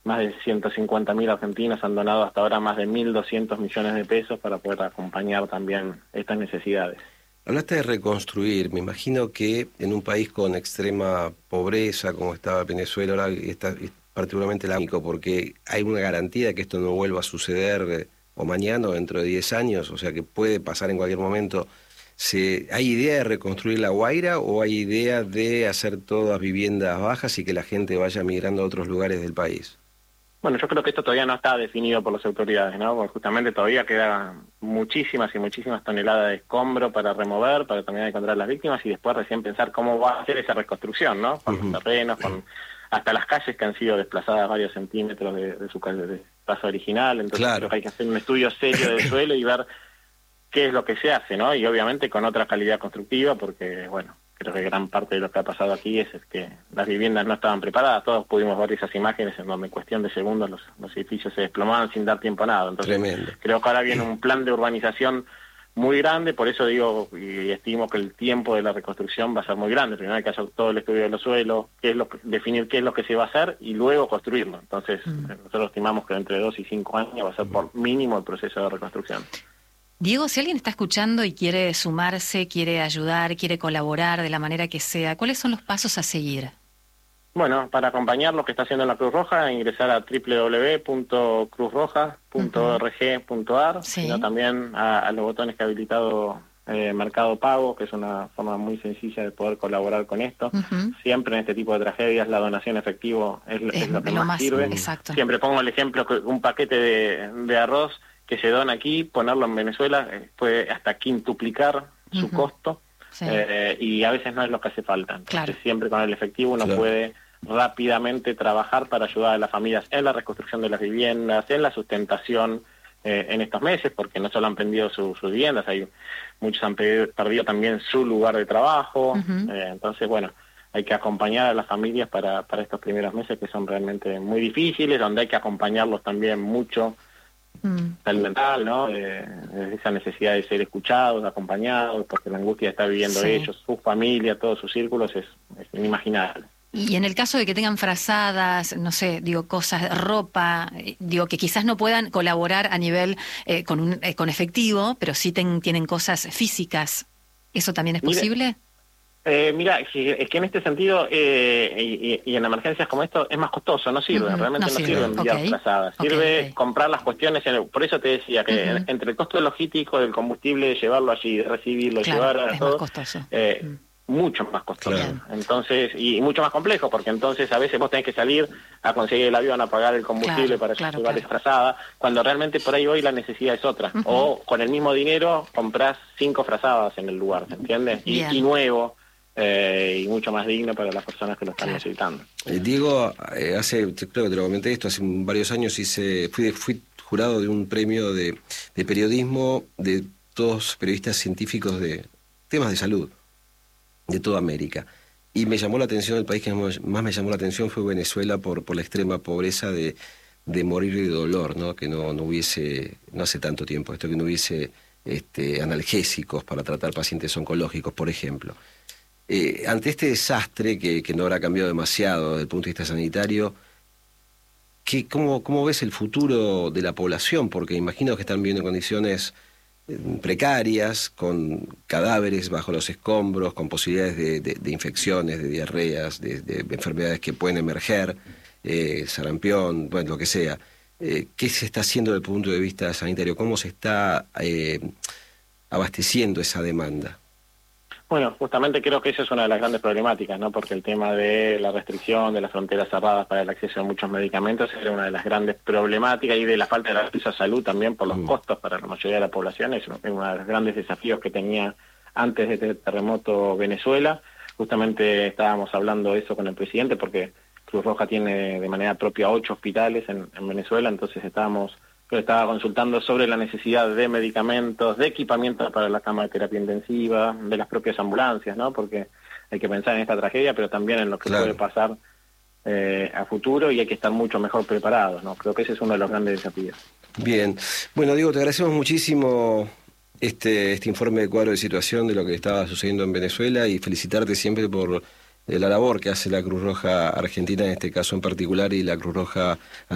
más de 150.000 argentinos han donado hasta ahora más de 1.200 millones de pesos para poder acompañar también estas necesidades. Hablaste de reconstruir. Me imagino que en un país con extrema pobreza como estaba Venezuela, ahora está particularmente la único, porque hay una garantía de que esto no vuelva a suceder o mañana o dentro de 10 años, o sea que puede pasar en cualquier momento. ¿Hay idea de reconstruir La Guaira o hay idea de hacer todas viviendas bajas y que la gente vaya migrando a otros lugares del país? Bueno, yo creo que esto todavía no está definido por las autoridades, ¿no? Porque justamente todavía quedan muchísimas y muchísimas toneladas de escombro para remover, para terminar de encontrar las víctimas y después recién pensar cómo va a ser esa reconstrucción, ¿no? Con los terrenos, con hasta las calles que han sido desplazadas varios centímetros de su paso original. Entonces Claro. creo que hay que hacer un estudio serio del suelo y ver qué es lo que se hace, ¿no? Y obviamente con otra calidad constructiva, porque, bueno, creo que gran parte de lo que ha pasado aquí es que las viviendas no estaban preparadas. Todos pudimos ver esas imágenes en donde en cuestión de segundos los edificios se desplomaban sin dar tiempo a nada. Entonces, Tremendo. creo que ahora viene un plan de urbanización muy grande, por eso digo y estimo que el tiempo de la reconstrucción va a ser muy grande. Primero hay que hacer todo el estudio de los suelos, definir qué es lo que se va a hacer y luego construirlo. Entonces, nosotros estimamos que entre 2 y 5 años va a ser por mínimo el proceso de reconstrucción. Diego, si alguien está escuchando y quiere sumarse, quiere ayudar, quiere colaborar de la manera que sea, ¿cuáles son los pasos a seguir? Bueno, para acompañar lo que está haciendo la Cruz Roja, ingresar a www.cruzroja.org.ar, sino también a los botones que ha habilitado Mercado Pago, que es una forma muy sencilla de poder colaborar con esto. Siempre en este tipo de tragedias la donación efectivo es lo que más sirve. Exacto. Siempre pongo el ejemplo que un paquete de arroz que se dona aquí, ponerlo en Venezuela puede hasta quintuplicar su costo, y a veces no es lo que hace falta. Entonces, siempre con el efectivo uno puede rápidamente trabajar para ayudar a las familias en la reconstrucción de las viviendas, en la sustentación en estos meses, porque no solo han perdido sus viviendas, muchos han perdido también su lugar de trabajo. Entonces, bueno, hay que acompañar a las familias para estos primeros meses que son realmente muy difíciles, donde hay que acompañarlos también mucho salud mental, ¿no? Esa necesidad de ser escuchados, acompañados, porque la angustia que está viviendo ellos, su familia, todos sus círculos es inimaginable. Y en el caso de que tengan frazadas, no sé, digo, cosas, ropa, digo, que quizás no puedan colaborar a nivel con efectivo, pero sí tienen cosas físicas, ¿eso también es posible? Mira, es que en este sentido, y en emergencias como esto, es más costoso, no sirve, realmente no sirve enviar frazadas. Sirve comprar las cuestiones, por eso te decía que entre el costo logístico del combustible, llevarlo allí, de recibirlo, llevar a todo, más costoso. Mucho más costoso. Entonces, y mucho más complejo, porque entonces a veces vos tenés que salir a conseguir el avión, a pagar el combustible para llevar esa frazada, cuando realmente por ahí hoy la necesidad es otra. O con el mismo dinero comprás 5 frazadas en el lugar, ¿se entiende? Y nuevo. Y mucho más digno para las personas que lo están necesitando. Diego, creo que te lo comenté esto, hace varios años fui jurado de un premio de periodismo de todos periodistas científicos de temas de salud de toda América. Y me llamó la atención, el país que más me llamó la atención fue Venezuela por la extrema pobreza de morir de dolor, ¿no? Que no hubiese, no hace tanto tiempo esto, que no hubiese analgésicos para tratar pacientes oncológicos, por ejemplo. Ante este desastre, que no habrá cambiado demasiado desde el punto de vista sanitario, ¿cómo ves el futuro de la población? Porque imagino que están viviendo en condiciones precarias, con cadáveres bajo los escombros, con posibilidades de infecciones, de diarreas, de enfermedades que pueden emerger, sarampión, bueno, lo que sea. ¿Qué se está haciendo desde el punto de vista sanitario? ¿Cómo se está abasteciendo esa demanda? Bueno, justamente creo que esa es una de las grandes problemáticas, ¿no? Porque el tema de la restricción, de las fronteras cerradas para el acceso a muchos medicamentos era una de las grandes problemáticas, y de la falta de acceso a salud también por los costos para la mayoría de la población. Es uno de los grandes desafíos que tenía antes de este terremoto Venezuela. Justamente estábamos hablando de eso con el presidente, porque Cruz Roja tiene de manera propia 8 hospitales en Venezuela, entonces estaba consultando sobre la necesidad de medicamentos, de equipamientos para la cama de terapia intensiva, de las propias ambulancias, ¿no? Porque hay que pensar en esta tragedia, pero también en lo que puede pasar a futuro, y hay que estar mucho mejor preparados, ¿no? Creo que ese es uno de los grandes desafíos. Bien. Bueno, Diego, te agradecemos muchísimo este informe de cuadro de situación de lo que estaba sucediendo en Venezuela, y felicitarte siempre por la labor que hace la Cruz Roja Argentina, en este caso en particular, y la Cruz Roja